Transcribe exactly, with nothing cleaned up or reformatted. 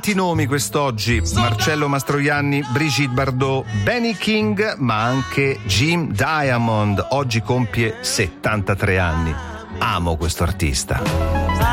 Tanti nomi quest'oggi: Marcello Mastroianni, Brigitte Bardot, Benny King, ma anche Jim Diamond. Oggi compie settantatré anni. Amo questo artista.